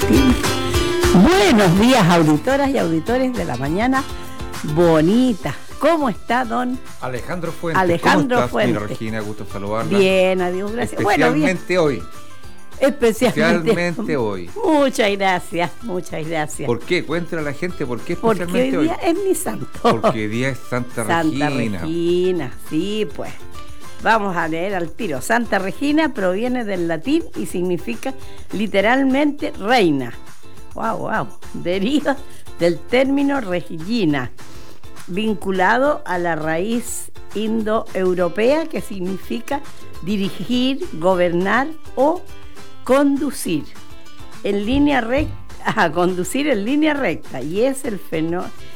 Latín. Buenos días, auditoras y auditores de la mañana bonita. ¿Cómo está, don Alejandro Fuentes? Alejandro ¿Cómo estás, Fuentes? Mira, Regina, gusto saludarla. Bien, adiós, gracias. Especialmente hoy. Especialmente hoy. Muchas gracias, muchas gracias. ¿Por qué? Cuéntale a la gente por qué Porque especialmente hoy día es mi santo. Porque hoy día es Santa Santa Regina. Regina, sí, pues. Vamos a leer al tiro. Santa Regina proviene del latín y significa literalmente reina. Wow. Deriva del término regina, vinculado a la raíz indoeuropea que significa dirigir, gobernar o conducir en línea recta. Conducir en línea recta. Y es el fenómeno.